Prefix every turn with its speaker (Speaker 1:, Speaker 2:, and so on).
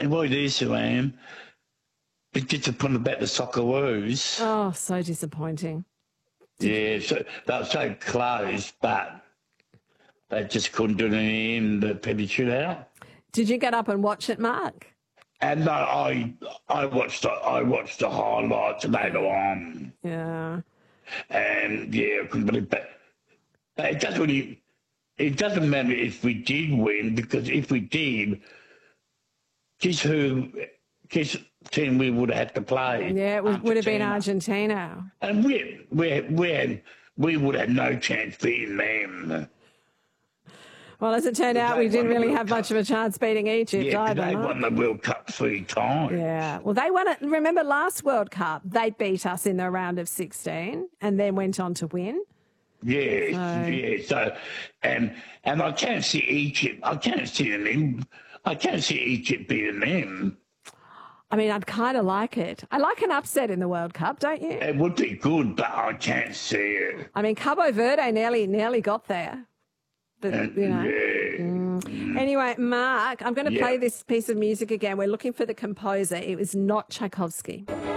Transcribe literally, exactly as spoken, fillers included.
Speaker 1: And what it is, who I am, it's disappointed about the Socceroos.
Speaker 2: Oh, so disappointing.
Speaker 1: Yeah, so they were so close, but they just couldn't do anything in the penalty shootout.
Speaker 2: Did you get up and watch it, Mark?
Speaker 1: And no, I I watched the, I watched the highlights later on.
Speaker 2: Yeah.
Speaker 1: And yeah, I couldn't believe that. But it doesn't really, it doesn't matter if we did win, because if we did, guess who, guess team we would have had to play?
Speaker 2: Yeah, it was, would have been
Speaker 1: Argentina.
Speaker 2: Argentina.
Speaker 1: And we we we had, we would have no chance beating them.
Speaker 2: Well, as it turned out, we didn't really have
Speaker 1: Cup.
Speaker 2: much of a chance beating Egypt
Speaker 1: yeah,
Speaker 2: either.
Speaker 1: they
Speaker 2: Mark.
Speaker 1: won the World Cup three times.
Speaker 2: Yeah, well, they won it. Remember last World Cup, they beat us in the round of sixteen and then went on to win.
Speaker 1: Yes,
Speaker 2: So-
Speaker 1: yeah. So, and and I can't see Egypt. I can't see them. I can't see Egypt beating them.
Speaker 2: I mean, I'd kind of like it. I like an upset in the World Cup, don't you?
Speaker 1: It would be good, but I can't see it.
Speaker 2: I mean, Cabo Verde nearly, nearly got there. But,
Speaker 1: And,
Speaker 2: you know.
Speaker 1: yeah.
Speaker 2: Anyway, Mark, I'm going to
Speaker 1: Yeah.
Speaker 2: play this piece of music again. We're looking for the composer. It was not Tchaikovsky.